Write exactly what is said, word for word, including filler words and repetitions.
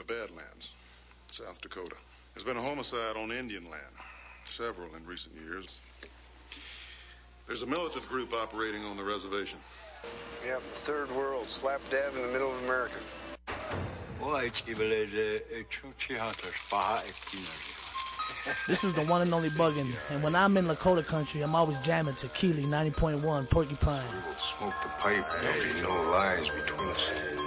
Badlands, South Dakota. There's been a homicide on Indian land, several in recent years. There's a militant group operating on the reservation. Yep, the third world, slap dab in the middle of America. This is the one and only Buggin', and when I'm in Lakota country, I'm always jamming to Keely ninety point one Porcupine. We will smoke the pipe, there'll be no lies between us.